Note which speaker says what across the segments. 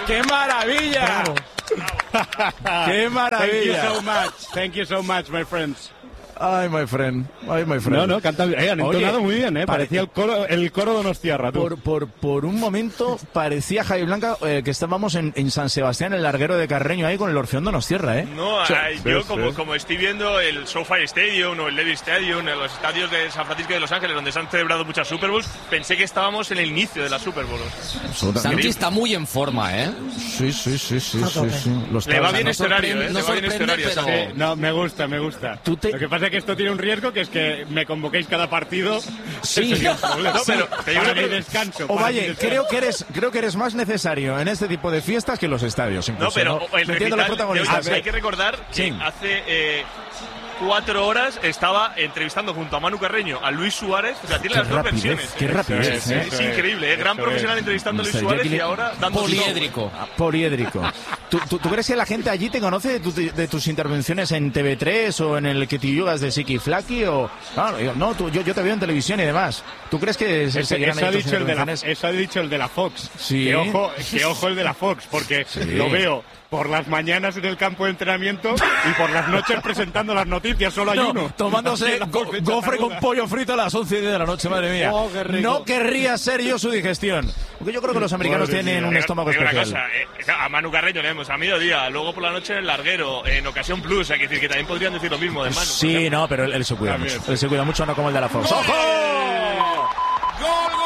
Speaker 1: ¡Qué maravilla!
Speaker 2: Bravo.
Speaker 1: ¡Qué maravilla!
Speaker 2: Thank you so much, my friends.
Speaker 1: Ay, my friend.
Speaker 2: No, canta bien. Han entonado muy bien, parecía el coro Donostiarra.
Speaker 1: Por un momento parecía, Javi Blanca, que estábamos en San Sebastián, el larguero de Carreño, ahí con el Orfeón Donostiarra, ¿eh?
Speaker 3: No, como estoy viendo el SoFi Stadium o el Levi's Stadium, en los estadios de San Francisco y de Los Ángeles, donde se han celebrado muchas Super Bowls, pensé que estábamos en el inicio de la Super Bowl.
Speaker 4: Santi está muy en forma, ¿eh?
Speaker 1: Sí.
Speaker 3: Le va bien este horario, ¿eh?
Speaker 4: No sorprende, pero...
Speaker 2: No, me gusta. Lo que pasa es que esto tiene un riesgo, que es que me convoquéis cada partido.
Speaker 1: Sí.
Speaker 3: No, pero
Speaker 2: para mi descanso.
Speaker 1: Ovalle, creo que eres más necesario en este tipo de fiestas que en los estadios. Incluso,
Speaker 3: no, pero el
Speaker 1: protagonistas.
Speaker 3: hay que recordar que hace 4 horas estaba entrevistando junto a Manu Carreño a Luis Suárez. O sea, tiene las dos versiones.
Speaker 1: Qué rapidez.
Speaker 3: Es increíble, ¿eh? Gran profesional entrevistando a Luis Suárez y ahora dando
Speaker 4: poliédrico.
Speaker 1: ¿Tú crees que la gente allí te conoce de tus intervenciones en TV3 o en el que te yugas de Siki Flaki? Yo te veo en televisión y demás. ¿Tú crees que se seguirán ahí tus intervenciones?
Speaker 2: Eso ha dicho el de la Fox.
Speaker 1: Sí.
Speaker 2: Que ojo el de la Fox, porque lo veo por las mañanas en el campo de entrenamiento y por las noches presentando las noticias, solo hay uno.
Speaker 1: Tomándose gofre con pollo frito a las 11 de la noche, madre mía.
Speaker 2: Oh, qué rico.
Speaker 1: No querría ser yo su digestión. Porque yo creo que los americanos tienen un estómago especial.
Speaker 3: Una cosa, a Manu Carreño le vemos a mediodía, luego por la noche en el larguero, en Ocasión Plus, hay que decir que también podrían decir lo mismo de Manu.
Speaker 1: Sí, no, pero él se cuida mucho. Él se cuida mucho, no como el de la Fox.
Speaker 5: ¡Gol!
Speaker 1: ¡Ojo!
Speaker 5: ¡Gol!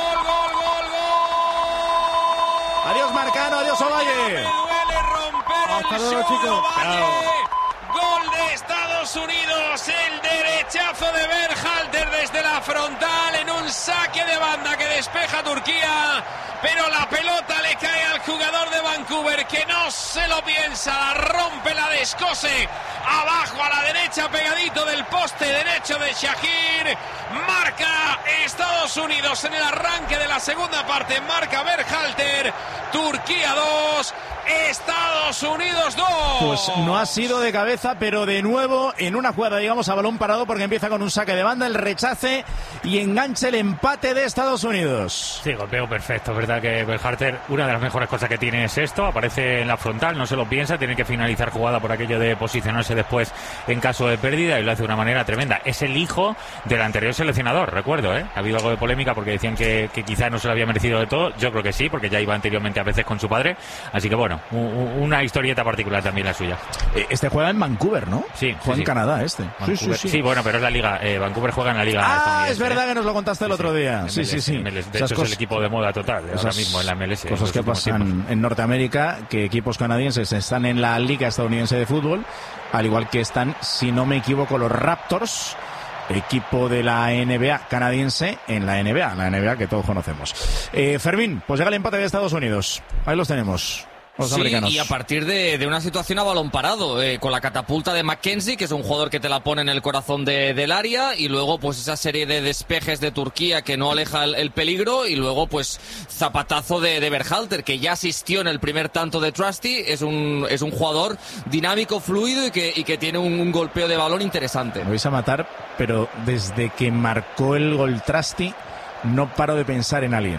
Speaker 1: Adiós Marcano, adiós Ovalle.
Speaker 5: Hasta luego, chicos. Gol de Estados Unidos, el derechazo de Berhalter desde la frontal en un saque de banda que despeja Turquía, pero la pelota le cae al jugador de Vancouver que no se lo piensa, la rompe, la descose abajo a la derecha pegadito del poste derecho de Shahir. Marca Estados Unidos en el arranque de la segunda parte, marca Berhalter. Turquía 2, Estados Unidos 2.
Speaker 1: Pues no ha sido de cabeza, pero de nuevo en una jugada, digamos, a balón parado, porque empieza con un saque de banda, el rechace y enganche el empate de Estados Unidos.
Speaker 6: Sí, golpeo perfecto, es verdad que Berhalter, una de las mejores cosas que tiene es esto, aparece en la frontal, no se lo piensa, tiene que finalizar jugada por aquello de posicionarse después en caso de pérdida y lo hace de una manera tremenda. Es el hijo del anterior seleccionador, recuerdo, ¿eh? Ha habido algo de polémica porque decían que quizás no se lo había merecido de todo, yo creo que sí, porque ya iba anteriormente a veces con su padre, así que bueno, una historieta particular también la suya.
Speaker 1: Este juega en Vancouver, ¿no?
Speaker 6: Sí.
Speaker 1: Juega en Canadá, este.
Speaker 6: Sí, bueno, pero es la liga, Vancouver juega en la liga.
Speaker 1: Es verdad que nos lo contaste el otro día. Sí.
Speaker 6: MLS. De hecho es el equipo de moda total ahora mismo en la MLS.
Speaker 1: Cosas que pasan en Norteamérica, que equipos canadienses están en la Liga Estadounidense de Fútbol, al igual que están, si no me equivoco, los Raptors, equipo de la NBA canadiense, en la NBA que todos conocemos. Fermín, pues llega el empate de Estados Unidos. Ahí los tenemos. Los americanos.
Speaker 4: Y a partir de una situación a balón parado, con la catapulta de McKenzie, que es un jugador que te la pone en el corazón del área, y luego pues esa serie de despejes de Turquía que no aleja el peligro, y luego pues zapatazo de Berhalter, que ya asistió en el primer tanto de Trusty. Es un jugador dinámico, fluido y que tiene un golpeo de balón interesante.
Speaker 1: Me vais a matar, pero desde que marcó el gol Trusty no paro de pensar en alguien.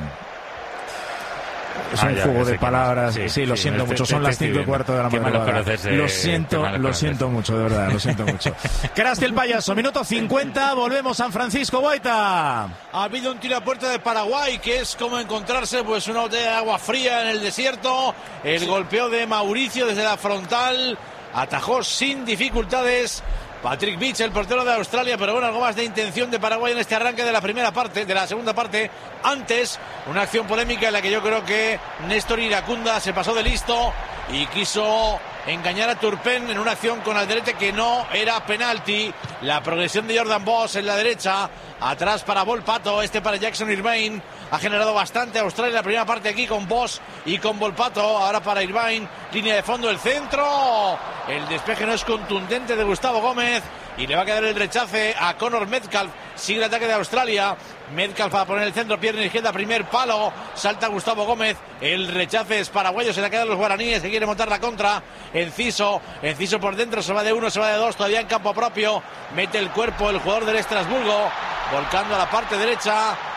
Speaker 1: Es un juego de palabras. Sí, lo siento mucho. Son las 5:15 de la madrugada. Lo siento mucho, de verdad. Lo siento mucho. Crasti el payaso. Minuto 50. Volvemos San Francisco. Guaita.
Speaker 7: Ha habido un tiro a puerta de Paraguay, que es como encontrarse pues una botella de agua fría en el desierto. El golpeo de Mauricio desde la frontal. Atajó sin dificultades Patrick Beach, el portero de Australia, pero bueno, algo más de intención de Paraguay en este arranque de la segunda parte. Antes, una acción polémica en la que yo creo que Néstor Iracunda se pasó de listo y quiso engañar a Turpin en una acción con Alderete que no era penalti. La progresión de Jordan Boss en la derecha, atrás para Volpato, para Jackson Irvine. Ha generado bastante Australia en la primera parte aquí con Boss y con Volpato. Ahora para Irvine, línea de fondo, el centro. El despeje no es contundente de Gustavo Gómez y le va a quedar el rechace a Connor Metcalf. Sigue el ataque de Australia. Metcalf va a poner el centro, pierna izquierda, primer palo. Salta Gustavo Gómez. El rechace es paraguayo, se le quedan los guaraníes que quiere montar la contra. Enciso por dentro, se va de uno, se va de dos, todavía en campo propio. Mete el cuerpo el jugador del Estrasburgo, volcando a la parte derecha.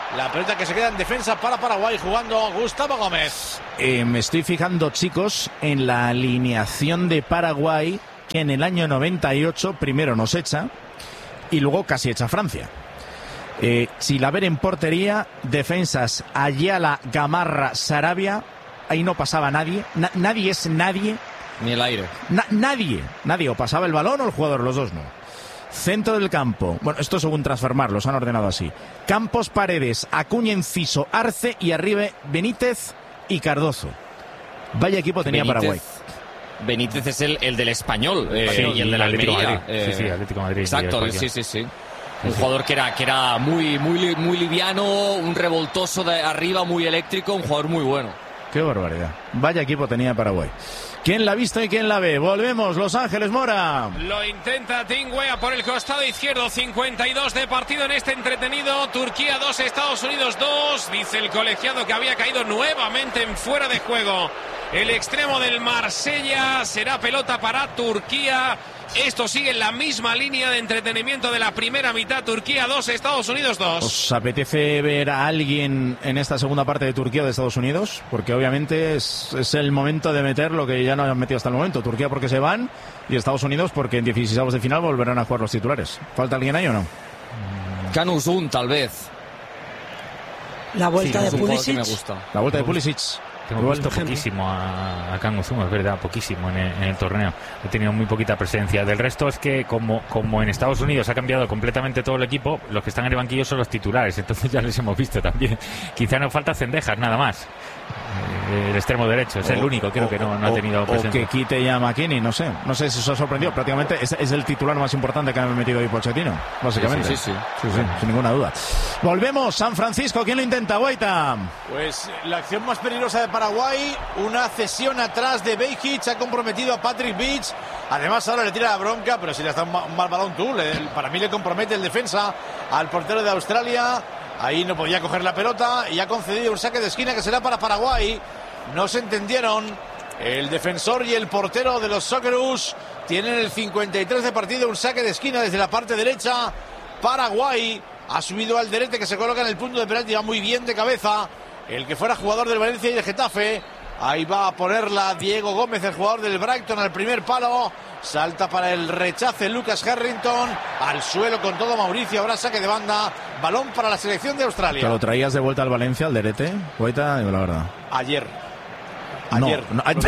Speaker 7: La pelota que se queda en defensa para Paraguay, jugando Gustavo Gómez.
Speaker 1: Me estoy fijando, chicos, en la alineación de Paraguay, que en el año 98 primero nos echa y luego casi echa Francia. Chilaver en portería, defensas Ayala, Gamarra, Sarabia. Ahí no pasaba nadie. Nadie es nadie.
Speaker 4: Ni el aire.
Speaker 1: Nadie. O pasaba el balón o el jugador, los dos no. Centro del campo. Bueno, esto según Transfermarkt, los han ordenado así. Campos, Paredes, Acuña, Enciso, Arce y arriba Benítez y Cardozo. Vaya equipo tenía Paraguay.
Speaker 4: Benítez es el del Español y el del
Speaker 6: Atlético
Speaker 4: Almería.
Speaker 6: Madrid. Atlético Madrid.
Speaker 4: Exacto, sí. Un jugador que era muy liviano, un revoltoso de arriba, muy eléctrico, un jugador muy bueno.
Speaker 1: Qué barbaridad. Vaya equipo tenía Paraguay. ¿Quién la ha visto y quién la ve? Volvemos, Los Ángeles, Mora.
Speaker 5: Lo intenta Tingwea por el costado izquierdo. 52 de partido en este entretenido. Turquía 2, Estados Unidos 2. Dice el colegiado que había caído nuevamente en fuera de juego. El extremo del Marsella. Será pelota para Turquía. Esto sigue en la misma línea de entretenimiento de la primera mitad. Turquía 2, Estados Unidos 2.
Speaker 1: ¿Os apetece ver a alguien en esta segunda parte de Turquía o de Estados Unidos? Porque obviamente es el momento de meter lo que ya no han metido hasta el momento. Turquía porque se van y Estados Unidos porque en 16avos de final volverán a jugar los titulares. ¿Falta alguien ahí o no?
Speaker 4: Canuzun, tal vez.
Speaker 8: La vuelta de Pulisic.
Speaker 1: La vuelta de Pulisic.
Speaker 6: Hemos visto poquísimo a Kang Uzuma, es verdad, poquísimo en el torneo. Ha tenido muy poquita presencia. Del resto es que como en Estados Unidos ha cambiado completamente todo el equipo, los que están en el banquillo son los titulares, entonces ya les hemos visto también. Quizá nos falta Cendejas, nada más. El extremo derecho, es el único, creo que no ha tenido presencia.
Speaker 1: O que quite ya a McKinney, no sé si os ha sorprendido. Prácticamente es el titular más importante que ha metido ahí Pochettino, básicamente.
Speaker 4: Sí,
Speaker 1: sin ninguna duda. Volvemos, San Francisco, ¿quién lo intenta? Guaita.
Speaker 7: Pues la acción más peligrosa de Paraguay, una cesión atrás de Bejic, ha comprometido a Patrick Beach. Además ahora le tira la bronca, pero si le está un mal balón tú, para mí le compromete el defensa al portero de Australia. Ahí no podía coger la pelota y ha concedido un saque de esquina que será para Paraguay. No se entendieron. El defensor y el portero de los Socceroos tienen el 53 de partido, un saque de esquina desde la parte derecha. Paraguay ha subido al Alderete, que se coloca en el punto de penalti, va muy bien de cabeza. El que fuera jugador del Valencia y del Getafe. Ahí va a ponerla Diego Gómez, el jugador del Brighton, al primer palo. Salta para el rechace Lucas Harrington. Al suelo con todo Mauricio. Ahora saque de banda. Balón para la selección de Australia.
Speaker 1: ¿Te lo traías de vuelta al Valencia, al Derete? Guaita, digo la verdad.
Speaker 7: Ayer.
Speaker 1: Ayer.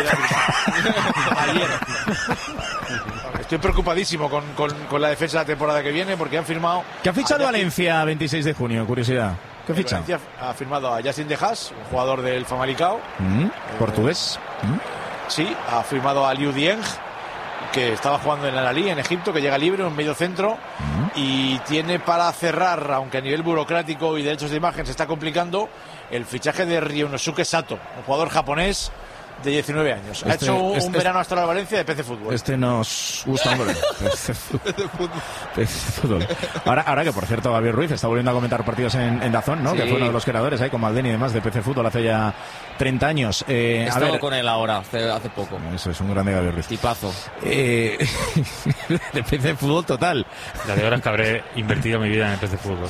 Speaker 7: Estoy preocupadísimo con la defensa de la temporada que viene porque han firmado...
Speaker 1: ¿Qué ha fichado Valencia 26 de junio? Curiosidad. ¿Qué ficha?
Speaker 7: Valencia ha firmado a Yacine de Haas, un jugador del Famalicão.
Speaker 1: Portugués.
Speaker 7: Sí, ha firmado a Liu Dieng, que estaba jugando en Al-Ahly en Egipto, que llega libre, un medio centro, y tiene para cerrar, aunque a nivel burocrático y derechos de imagen se está complicando, el fichaje de Ryonosuke Sato, un jugador japonés de 19 años. Ha hecho un verano astral en Valencia de PC Fútbol.
Speaker 1: Este nos gusta, hombre. PC Fútbol. Ahora que, por cierto, Javier Ruiz está volviendo a comentar partidos en DAZN, ¿no? Sí. Que fue uno de los creadores ahí con Maldini y demás de PC Fútbol hace ya 30 años.
Speaker 4: He estado con él ahora, hace poco.
Speaker 1: Eso es un grande Javier Ruiz.
Speaker 4: Tipazo.
Speaker 1: De PC Fútbol total.
Speaker 6: La de horas que habré invertido mi vida en el PC Fútbol.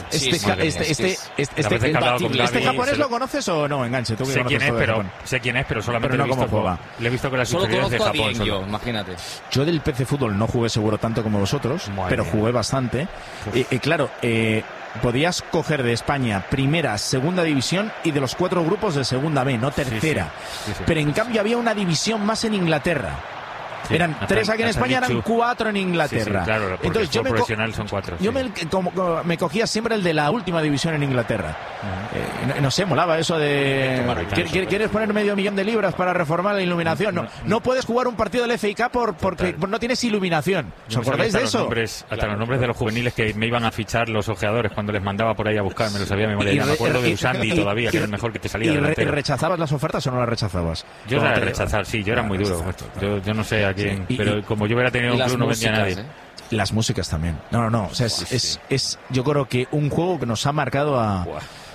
Speaker 1: ¿Este japonés lo conoces o no? Enganche, tú que
Speaker 6: sé quién es, pero solamente
Speaker 1: no cómo juega.
Speaker 6: Le he visto con las
Speaker 4: solo
Speaker 6: superioridades de
Speaker 4: conozco
Speaker 6: Japón.
Speaker 4: a Bien, imagínate.
Speaker 1: Yo del PC Fútbol no jugué seguro tanto como vosotros, pero jugué bastante. Claro, podías coger de España primera, segunda división y de los 4 grupos de segunda B, no tercera. Sí. Pero en cambio había una división más en Inglaterra. Sí, eran 3 aquí en España, eran 4 en Inglaterra.
Speaker 6: Sí, claro, entonces yo profesional son 4.
Speaker 1: Yo me cogía siempre el de la última división en Inglaterra. No sé, molaba eso de... ¿Quieres poner $500,000 de libras para reformar la iluminación? No puedes jugar un partido del FA Cup porque no tienes iluminación. ¿Os acordáis de eso?
Speaker 6: Hasta los nombres de los juveniles que me iban a fichar los ojeadores cuando les mandaba por ahí a buscar, me lo sabía de memoria. Me acuerdo de Usandi todavía, que era el mejor que te salía delantero.
Speaker 1: ¿Y rechazabas las ofertas o no las rechazabas?
Speaker 6: Yo era de rechazar, sí, yo era muy duro. Yo no sé a quién, pero como yo hubiera tenido un club no vendía a nadie.
Speaker 1: Las músicas también. No. O sea, yo creo que un juego que nos ha marcado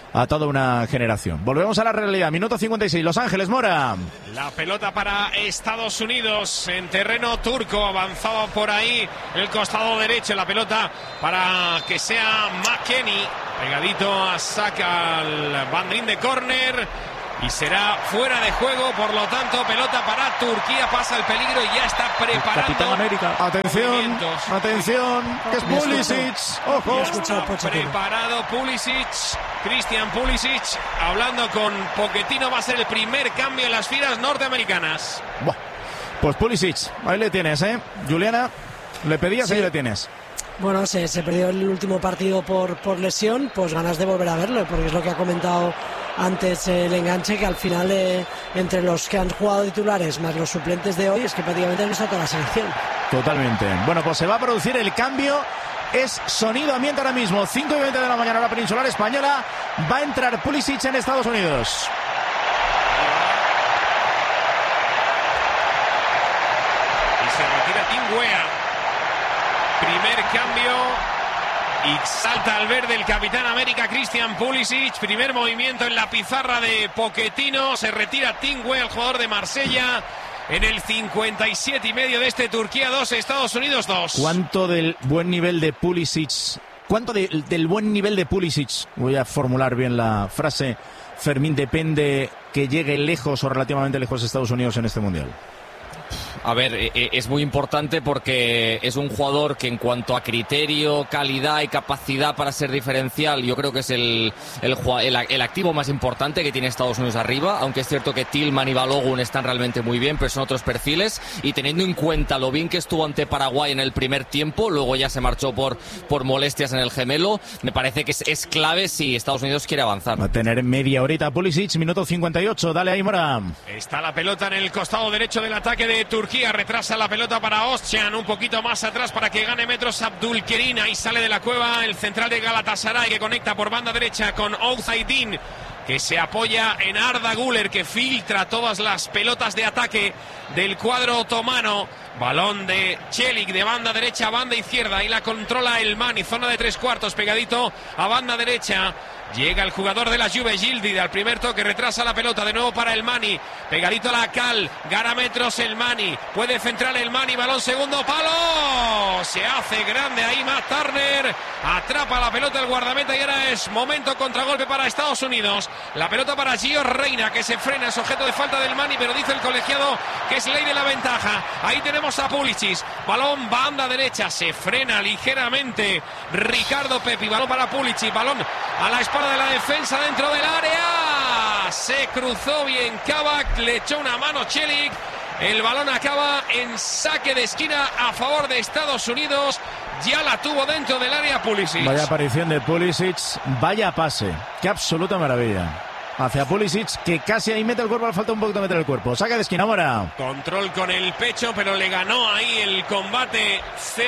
Speaker 1: a toda una generación. Volvemos a la realidad. Minuto 56. Los Ángeles, Mora.
Speaker 5: La pelota para Estados Unidos en terreno turco. Avanzaba por ahí el costado derecho. La pelota para que sea McKennie. Pegadito a saca al banderín de córner. Y será fuera de juego, por lo tanto, pelota para Turquía, pasa el peligro y ya está preparando.
Speaker 1: Capitán América. Atención, que es Pulisic. Ojo.
Speaker 5: Está preparado Pulisic, Christian Pulisic, hablando con Pochettino, va a ser el primer cambio en las filas norteamericanas.
Speaker 1: Buah. Pues Pulisic, ahí le tienes, Juliana, le pedías, sí. Ahí le tienes.
Speaker 8: Bueno, se perdió el último partido por lesión, pues ganas de volver a verlo, porque es lo que ha comentado antes el enganche, que al final entre los que han jugado titulares más los suplentes de hoy es que prácticamente han visto toda la selección.
Speaker 1: Totalmente. Bueno, pues se va a producir el cambio. Es sonido ambiente ahora mismo, 5:20 de la mañana, hora peninsular española. Va a entrar Pulisic en Estados Unidos.
Speaker 5: Y se retira Tim Weah. Primer cambio. Y salta al verde el Capitán América Christian Pulisic. Primer movimiento en la pizarra de Pochettino. Se retira Tim Weah, el jugador de Marsella, en el 57,5 de este Turquía 2, Estados Unidos 2.
Speaker 1: ¿Cuánto del buen nivel de Pulisic? ¿Cuánto del buen nivel de Pulisic? Voy a formular bien la frase. Fermín, depende que llegue lejos o relativamente lejos Estados Unidos en este Mundial.
Speaker 4: A ver, es muy importante porque es un jugador que en cuanto a criterio, calidad y capacidad para ser diferencial, yo creo que es el activo más importante que tiene Estados Unidos arriba, aunque es cierto que Tillman y Balogun están realmente muy bien, pero son otros perfiles, y teniendo en cuenta lo bien que estuvo ante Paraguay en el primer tiempo, luego ya se marchó por molestias en el gemelo, me parece que es clave si Estados Unidos quiere avanzar.
Speaker 1: Va a tener media horita Pulisic, minuto 58, dale ahí, Mora.
Speaker 5: Está la pelota en el costado derecho del ataque de Turquía. Retrasa la pelota para Özcan, un poquito más atrás para que gane metros Abdülkerim. Ahí sale de la cueva el central de Galatasaray, que conecta por banda derecha con Oğuzhan, que se apoya en Arda Güler, que filtra todas las pelotas de ataque del cuadro otomano. Balón de Çelik de banda derecha a banda izquierda, y la controla el Mani, zona de 3/4, pegadito a banda derecha. Llega el jugador de la Juve, Gildi, al primer toque, retrasa la pelota de nuevo para el Mani, pegadito a la Cal, gana metros el Mani, puede centrar el Mani, balón segundo palo, se hace grande ahí Matt Turner, atrapa la pelota el guardameta y ahora es momento contragolpe para Estados Unidos. La pelota para Gio Reyna, que se frena, es objeto de falta del Mani, pero dice el colegiado que es ley de la ventaja. Ahí tenemos a Pulisic, balón banda derecha, se frena ligeramente Ricardo Pepi, balón para Pulisic, balón a la espalda de la defensa dentro del área, se cruzó bien Kabak, le echó una mano Çelik, el balón acaba en saque de esquina a favor de Estados Unidos, ya la tuvo dentro del área Pulisic.
Speaker 1: Vaya aparición de Pulisic, vaya pase, qué absoluta maravilla. Hacia Pulisic, que casi ahí mete el cuerpo, le falta un poquito meter el cuerpo. Saca de esquina, Mora.
Speaker 5: Control con el pecho, pero le ganó ahí el combate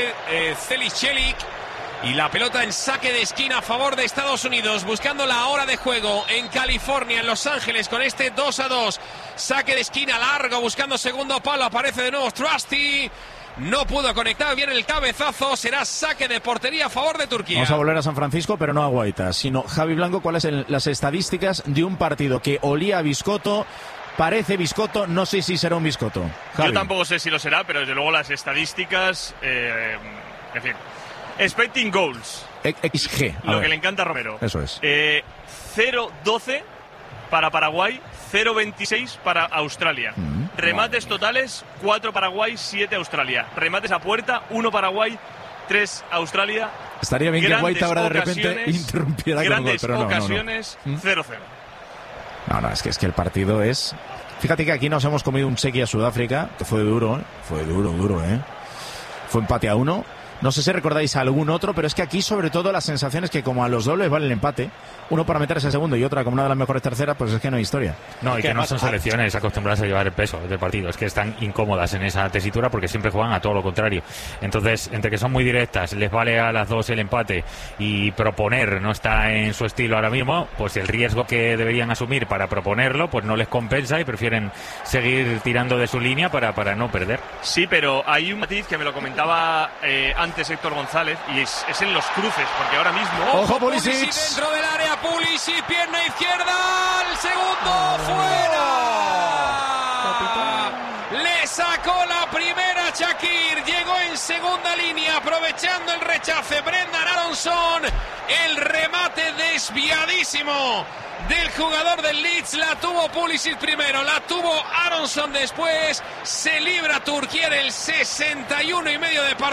Speaker 5: Celis Çelik. Y la pelota en saque de esquina a favor de Estados Unidos, buscando la hora de juego en California, en Los Ángeles, con este 2-2. Saque de esquina largo, buscando segundo palo, aparece de nuevo Trusty. No pudo conectar bien el cabezazo, será saque de portería a favor de Turquía.
Speaker 1: Vamos a volver a San Francisco, pero no a Guaita, sino Javi Blanco, ¿cuáles son las estadísticas de un partido que olía a biscotto? Parece biscotto, no sé si será un biscotto. Javi.
Speaker 3: Yo tampoco sé si lo será, pero desde luego las estadísticas, en fin. Expecting goals.
Speaker 1: XG.
Speaker 3: Lo que le encanta a Romero.
Speaker 1: Eso es.
Speaker 3: 0-12 para Paraguay, 0-26 para Australia. Remates totales, 4 Paraguay, 7 Australia. Remates a puerta, 1 Paraguay, 3 Australia.
Speaker 1: Estaría bien que Guaita ahora de repente interrumpiera con un gol, pero no.
Speaker 3: Grandes ocasiones, 0-0.
Speaker 1: No, es que el partido es... Fíjate que aquí nos hemos comido un cheque a Sudáfrica, que fue duro, ¿eh? Fue duro, Fue empate a 1. No sé si recordáis algún otro, pero es que aquí sobre todo la sensación es que como a los dobles vale el empate, uno para meterse el segundo y otra como una de las mejores terceras, pues es que no hay historia.
Speaker 6: No, y que no son selecciones acostumbradas a llevar el peso del partido, es que están incómodas en esa tesitura porque siempre juegan a todo lo contrario. Entonces, entre que son muy directas, les vale a las dos el empate y proponer no está en su estilo ahora mismo, pues el riesgo que deberían asumir para proponerlo, pues no les compensa y prefieren seguir tirando de su línea para no perder.
Speaker 3: Sí, pero hay un matiz que me lo comentaba antes antes Héctor González, y es en los cruces, porque ahora mismo...
Speaker 1: ¡Ojo, Pulisic!
Speaker 5: Dentro del área, Pulisic, pierna izquierda, el segundo, fuera. Le sacó la primera Shaqiri, llegó en segunda línea, aprovechando el rechace Brendan Aronson, el remate desviadísimo del jugador del Leeds, la tuvo Pulisic primero, la tuvo Aronson después, se libra Turquía en el 61 y medio de partido.